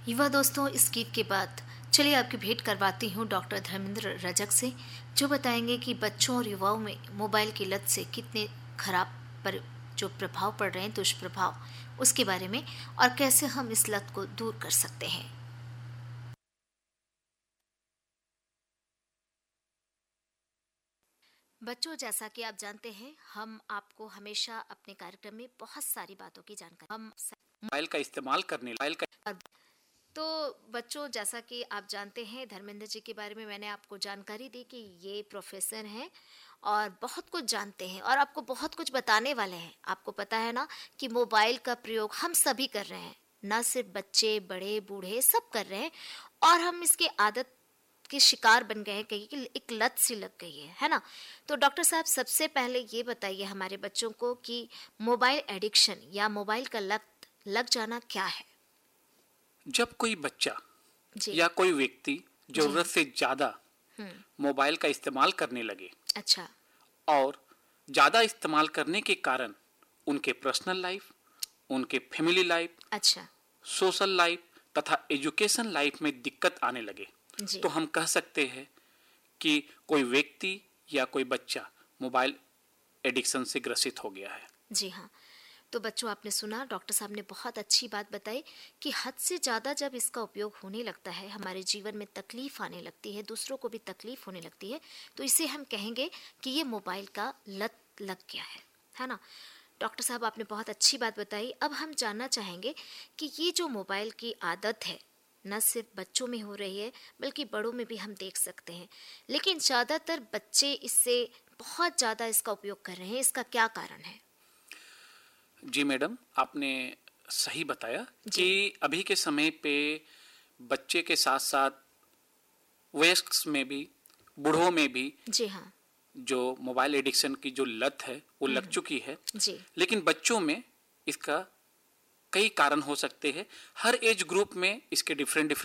युवा दोस्तों, इस गीत के बाद चलिए आपकी भेंट करवाती हूँ डॉक्टर धर्मेंद्र रजक से, जो बताएंगे कि बच्चों और युवाओं में मोबाइल की लत से कितने खराब पर जो प्रभाव पड़ रहे हैं, दुष्प्रभाव, उसके बारे में, और कैसे हम इस लत को दूर कर सकते हैं। बच्चों, जैसा कि आप जानते हैं, हम आपको हमेशा अपने कार्यक्रम में बहुत सारी बातों की जानकारी मोबाइल का इस्तेमाल करने मोबाइल का तो बच्चों, जैसा कि आप जानते हैं, धर्मेंद्र जी के बारे में मैंने आपको जानकारी दी कि ये प्रोफेसर हैं और बहुत कुछ जानते हैं और आपको बहुत कुछ बताने वाले हैं। आपको पता है ना कि मोबाइल का प्रयोग हम सभी कर रहे हैं, ना सिर्फ बच्चे, बड़े, बूढ़े, सब कर रहे हैं, और हम इसके आदत के शिकार बन गए हैं, कहीं कि एक लत सी लग गई है ना। तो डॉक्टर साहब, सबसे पहले ये बताइए हमारे बच्चों को कि मोबाइल एडिक्शन या मोबाइल का लत लग जाना क्या है। जब कोई बच्चा जी। या कोई व्यक्ति जरूरत जी। से ज्यादा मोबाइल का इस्तेमाल करने लगे अच्छा। और ज्यादा इस्तेमाल करने के कारण उनके पर्सनल लाइफ, उनके फैमिली लाइफ, अच्छा। सोशल लाइफ तथा एजुकेशन लाइफ में दिक्कत आने लगे, जी। तो हम कह सकते हैं कि कोई व्यक्ति या कोई बच्चा मोबाइल एडिक्शन से ग्रसित हो गया है। जी हाँ। तो बच्चों, आपने सुना, डॉक्टर साहब ने बहुत अच्छी बात बताई कि हद से ज़्यादा जब इसका उपयोग होने लगता है, हमारे जीवन में तकलीफ आने लगती है, दूसरों को भी तकलीफ होने लगती है, तो इसे हम कहेंगे कि ये मोबाइल का लत लग गया है ना। डॉक्टर साहब, आपने बहुत अच्छी बात बताई। अब हम जानना चाहेंगे कि ये जो मोबाइल की आदत है, न सिर्फ बच्चों में हो रही है बल्कि बड़ों में भी हम देख सकते हैं, लेकिन ज़्यादातर बच्चे इससे बहुत ज़्यादा इसका उपयोग कर रहे हैं। इसका क्या कारण है? जी मैडम, आपने सही बताया जी। कि अभी के समय पे बच्चे के साथ साथ वयस्क में भी, बूढ़ों में भी जी हाँ। जो मोबाइल एडिक्शन की जो लत है वो लग चुकी है। जी। लेकिन बच्चों में इसका कई कारण हो सकते हैं। हर एज ग्रुप में इसके डिफरेंट डिफरेंट